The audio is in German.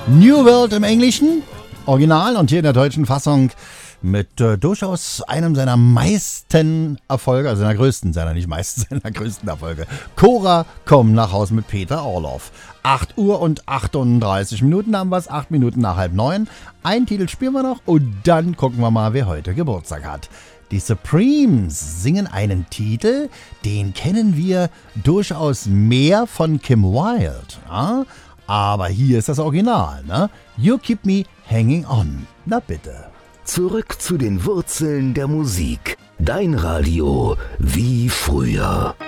New World im Englischen, Original, und hier in der deutschen Fassung mit durchaus einem seiner meisten Erfolge, also seiner größten, nicht meisten, seiner größten Erfolge. Cora, komm nach Haus mit Peter Orloff. 8 Uhr und 38 Minuten haben wir es, 8 Minuten nach 8:30. Einen Titel spielen wir noch und dann gucken wir mal, wer heute Geburtstag hat. Die Supremes singen einen Titel, den kennen wir durchaus mehr von Kim Wilde. Ja? Aber hier ist das Original, ne? You Keep Me Hanging On. Na bitte. Zurück zu den Wurzeln der Musik. Dein Radio wie früher.